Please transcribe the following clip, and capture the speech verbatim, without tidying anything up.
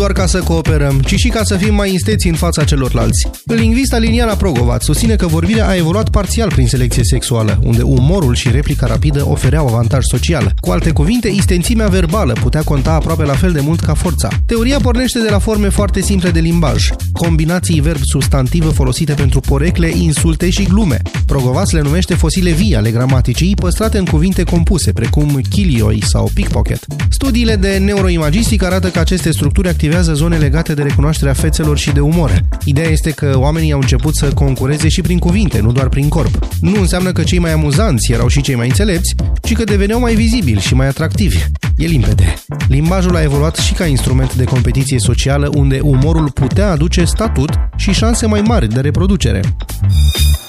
doar ca să cooperăm, ci și ca să fim mai însteți în fața celorlalți. Lingvista Liliana Progovat susține că vorbirea a evoluat parțial prin selecție sexuală, unde umorul și replica rapidă ofereau avantaj social. Cu alte cuvinte, istențimea verbală putea conta aproape la fel de mult ca forța. Teoria pornește de la forme foarte simple de limbaj, combinații verb-substantivă folosite pentru porecle, insulte și glume. Progovat le numește fosile vii ale gramaticii, păstrate în cuvinte compuse, precum chilioi sau pickpocket. Studiile de neuroimagistică arată că aceste structuri activează zone legate de recunoașterea fețelor și de umor. Ideea este că oamenii au început să concureze și prin cuvinte, nu doar prin corp. Nu înseamnă că cei mai amuzanți erau și cei mai înțelepți, ci că deveneau mai vizibili și mai atractivi. E limpede. Limbajul a evoluat și ca instrument de competiție socială, unde umorul putea aduce statut și șanse mai mari de reproducere.